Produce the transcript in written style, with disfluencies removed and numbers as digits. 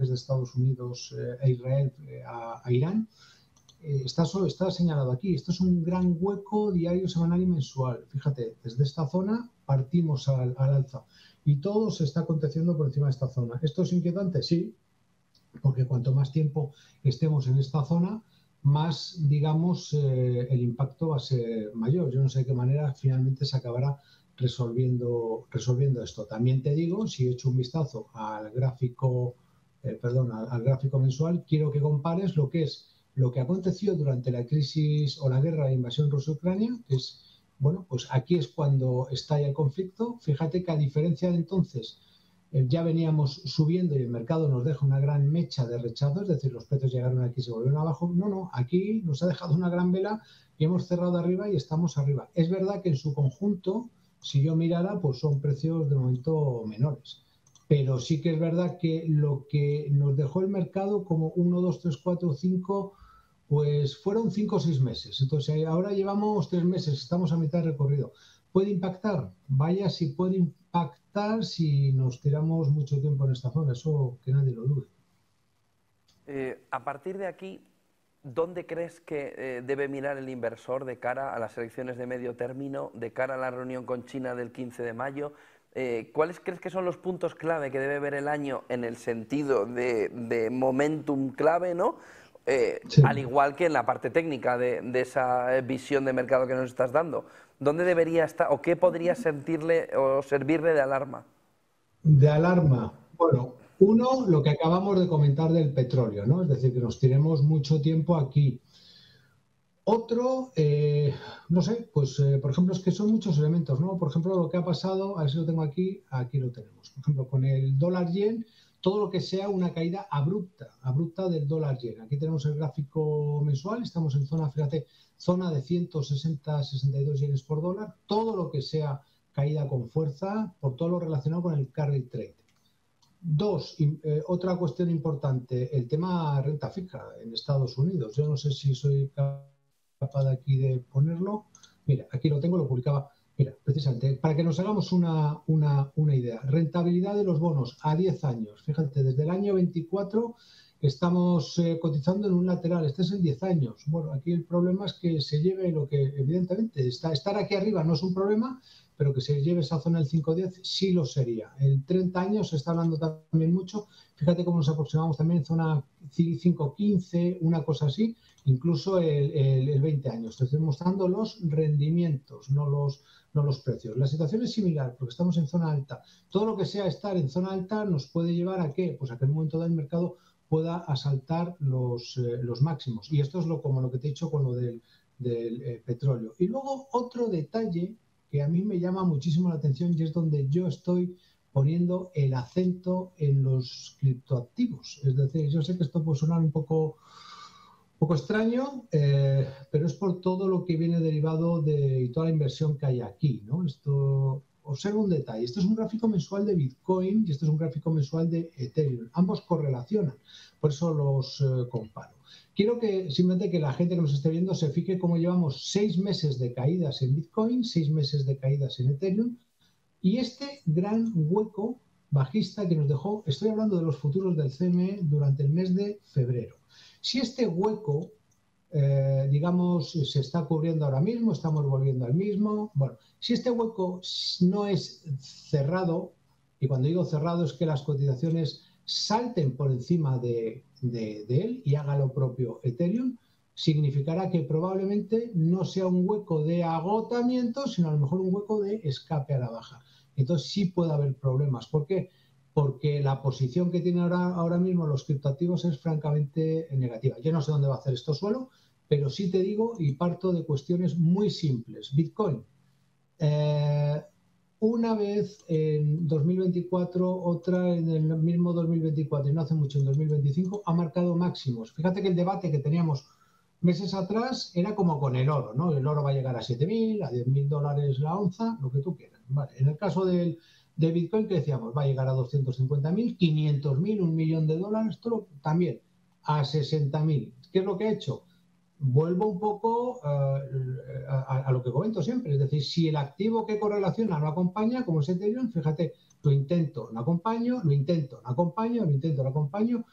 ataques de Estados Unidos e Israel a Irán, está señalado aquí. Esto es un gran hueco diario, semanal y mensual. Fíjate, desde esta zona partimos al alza y todo se está aconteciendo por encima de esta zona. ¿Esto es inquietante? Sí, porque cuanto más tiempo estemos en esta zona, más, digamos, el impacto va a ser mayor. Yo no sé de qué manera finalmente se acabará resolviendo esto. También te digo, si he hecho un vistazo al gráfico, al gráfico mensual, quiero que compares lo que aconteció durante la crisis o la guerra de invasión Rusia-Ucrania, que es, bueno, pues aquí es cuando estalla el conflicto. Fíjate que a diferencia de entonces, ya veníamos subiendo y el mercado nos deja una gran mecha de rechazo, es decir, los precios llegaron aquí y se volvieron abajo. No, aquí nos ha dejado una gran vela y hemos cerrado arriba y estamos arriba. Es verdad que en su conjunto, si yo mirara, pues son precios de momento menores. Pero sí que es verdad que lo que nos dejó el mercado como 1, 2, 3, 4, 5, pues fueron 5 o 6 meses. Entonces ahora llevamos 3 meses, estamos a mitad de recorrido. ¿Puede impactar? Vaya si puede impactar si nos tiramos mucho tiempo en esta zona, eso que nadie lo dude. A partir de aquí, ¿dónde crees que debe mirar el inversor de cara a las elecciones de medio término, de cara a la reunión con China del 15 de mayo? ¿Cuáles crees que son los puntos clave que debe ver el año en el sentido de momentum clave, ¿no? Sí. Al igual que en la parte técnica de esa visión de mercado que nos estás dando. ¿Dónde debería estar o qué podría sentirle o servirle de alarma? De alarma. Bueno, uno, lo que acabamos de comentar del petróleo, ¿no? Es decir, que nos tiremos mucho tiempo aquí. Otro, no sé, pues por ejemplo, es que son muchos elementos, ¿no? Por ejemplo, lo que ha pasado, a ver si lo tengo aquí, aquí lo tenemos. Por ejemplo, con el dólar yen, todo lo que sea una caída abrupta del dólar yen. Aquí tenemos el gráfico mensual, estamos en zona, fíjate, zona de 160, 62 yenes por dólar. Todo lo que sea caída con fuerza, por todo lo relacionado con el carry trade. Dos, otra cuestión importante, el tema renta fija en Estados Unidos. Yo no sé si soy capaz de aquí de ponerlo. Mira, aquí lo tengo, lo publicaba. Mira, precisamente, para que nos hagamos una idea. Rentabilidad de los bonos a 10 años. Fíjate, desde el año 24 estamos cotizando en un lateral. Este es el 10 años. Bueno, aquí el problema es que se lleve lo que, evidentemente, estar aquí arriba no es un problema, pero que se lleve esa zona del 5-10 sí lo sería. El 30 años se está hablando también mucho. Fíjate cómo nos aproximamos también en zona 5-15, una cosa así, incluso el 20 años. Te estoy mostrando los rendimientos, no los precios. La situación es similar porque estamos en zona alta. Todo lo que sea estar en zona alta nos puede llevar a ¿qué? Pues a que en un momento dado el mercado pueda asaltar los máximos. Y esto es como lo que te he dicho con lo del petróleo. Y luego otro detalle que a mí me llama muchísimo la atención y es donde yo estoy poniendo el acento en los criptoactivos. Es decir, yo sé que esto puede sonar un poco extraño, pero es por todo lo que viene derivado de toda la inversión que hay aquí, ¿no? Esto, observa un detalle. Esto es un gráfico mensual de Bitcoin y esto es un gráfico mensual de Ethereum. Ambos correlacionan, por eso los comparo. Quiero que simplemente que la gente que nos esté viendo se fije cómo llevamos 6 meses de caídas en Bitcoin, 6 meses de caídas en Ethereum y este gran hueco bajista que nos dejó, estoy hablando de los futuros del CME durante el mes de febrero. Si este hueco, digamos, se está cubriendo ahora mismo, estamos volviendo al mismo, bueno, si este hueco no es cerrado, y cuando digo cerrado es que las cotizaciones salten por encima de él y haga lo propio Ethereum, significará que probablemente no sea un hueco de agotamiento, sino a lo mejor un hueco de escape a la baja. Entonces sí puede haber problemas. ¿Por qué? Porque la posición que tienen ahora mismo los criptoactivos es francamente negativa. Yo no sé dónde va a hacer esto suelo, pero sí te digo y parto de cuestiones muy simples. Bitcoin. Una vez en 2024, otra en el mismo 2024 y no hace mucho en 2025 ha marcado máximos. Fíjate que el debate que teníamos meses atrás era como con el oro, ¿no? El oro va a llegar a 7.000, a 10.000 dólares la onza, lo que tú quieras. Vale. En el caso de Bitcoin, que decíamos, va a llegar a 250.000, 500.000, $1.000.000, todo también a 60.000. ¿Qué es lo que ha hecho? Vuelvo un poco a lo que comento siempre, es decir, si el activo que correlaciona no acompaña, como es Ethereum, fíjate, lo intento, no acompaño, lo intento, no acompaño, lo intento, no acompaño,